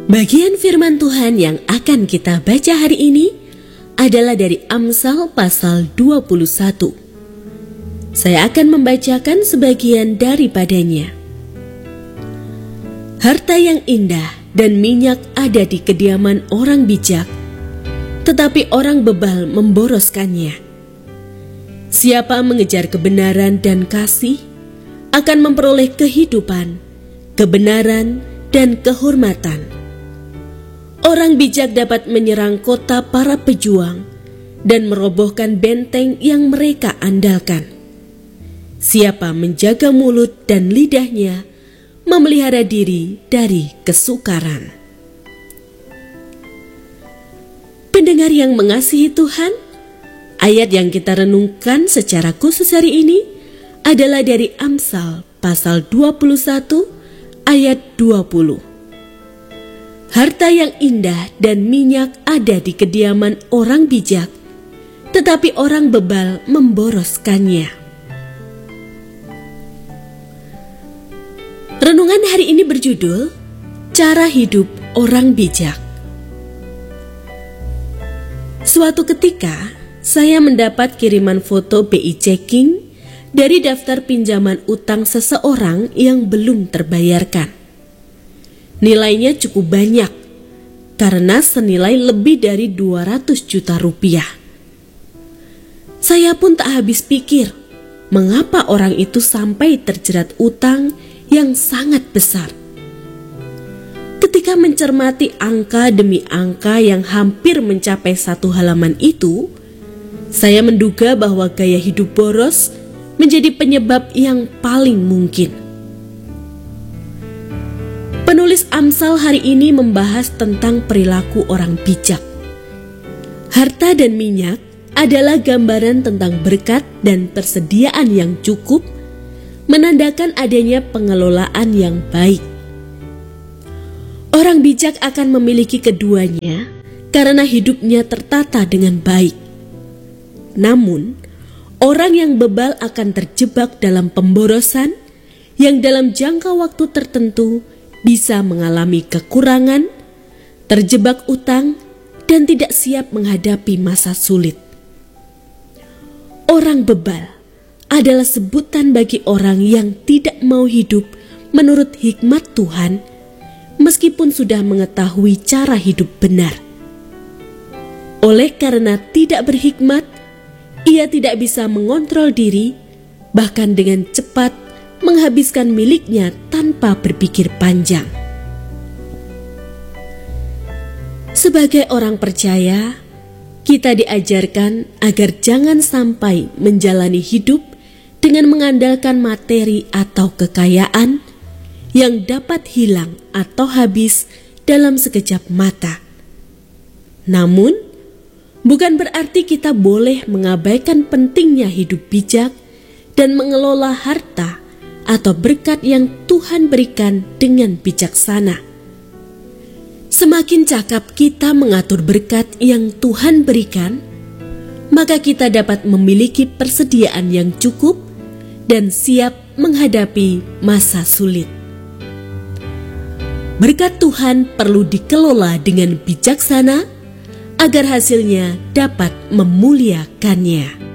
Bagian firman Tuhan yang akan kita baca hari ini adalah dari Amsal pasal 21. Saya akan membacakan sebagian daripadanya. Harta yang indah dan minyak ada di kediaman orang bijak, tetapi orang bebal memboroskannya. Siapa mengejar kebenaran dan kasih akan memperoleh kehidupan, kebenaran, dan kehormatan. Orang bijak dapat menyerang kota para pejuang dan merobohkan benteng yang mereka andalkan. Siapa menjaga mulut dan lidahnya, memelihara diri dari kesukaran. Pendengar yang mengasihi Tuhan, ayat yang kita renungkan secara khusus hari ini adalah dari Amsal pasal 21 ayat 20. Harta yang indah dan minyak ada di kediaman orang bijak, tetapi orang bebal memboroskannya. Renungan hari ini berjudul Cara Hidup Orang Bijak. Suatu ketika, saya mendapat kiriman foto BI checking dari daftar pinjaman utang seseorang yang belum terbayarkan. Nilainya cukup banyak, karena senilai lebih dari 200 juta rupiah. Saya pun tak habis pikir, mengapa orang itu sampai terjerat utang yang sangat besar. Ketika mencermati angka demi angka yang hampir mencapai 1 halaman itu, saya menduga bahwa gaya hidup boros menjadi penyebab yang paling mungkin. Penulis Amsal hari ini membahas tentang perilaku orang bijak. Harta dan minyak adalah gambaran tentang berkat dan persediaan yang cukup, menandakan adanya pengelolaan yang baik. Orang bijak akan memiliki keduanya karena hidupnya tertata dengan baik. Namun, orang yang bebal akan terjebak dalam pemborosan yang dalam jangka waktu tertentu bisa mengalami kekurangan, terjebak utang, dan tidak siap menghadapi masa sulit. Orang bebal adalah sebutan bagi orang yang tidak mau hidup menurut hikmat Tuhan, meskipun sudah mengetahui cara hidup benar. Oleh karena tidak berhikmat, ia tidak bisa mengontrol diri, bahkan dengan cepat menghabiskan miliknya tanpa berpikir panjang. Sebagai orang percaya, kita diajarkan agar jangan sampai menjalani hidup dengan mengandalkan materi atau kekayaan yang dapat hilang atau habis dalam sekejap mata. Namun, bukan berarti kita boleh mengabaikan pentingnya hidup bijak dan mengelola harta atau berkat yang Tuhan berikan dengan bijaksana. Semakin cakap kita mengatur berkat yang Tuhan berikan, maka kita dapat memiliki persediaan yang cukup dan siap menghadapi masa sulit. Berkat Tuhan perlu dikelola dengan bijaksana agar hasilnya dapat memuliakannya.